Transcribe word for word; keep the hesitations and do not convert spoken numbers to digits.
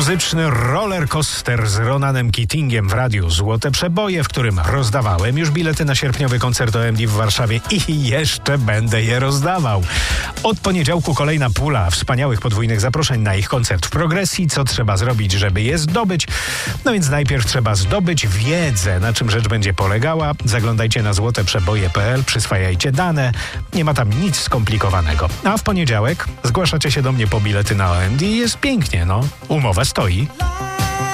Muzyczny rollercoaster z Ronanem Keatingiem w radiu Złote Przeboje, w którym rozdawałem już bilety na sierpniowy koncert O M D w Warszawie i jeszcze będę je rozdawał. Od poniedziałku kolejna pula wspaniałych podwójnych zaproszeń na ich koncert w Progresji. Co trzeba zrobić, żeby je zdobyć? No więc najpierw trzeba zdobyć wiedzę, na czym rzecz będzie polegała. Zaglądajcie na złote przeboje kropka p l, przyswajajcie dane. Nie ma tam nic skomplikowanego. A w poniedziałek zgłaszacie się do mnie po bilety na O M D i jest pięknie, no. Umowa stoi.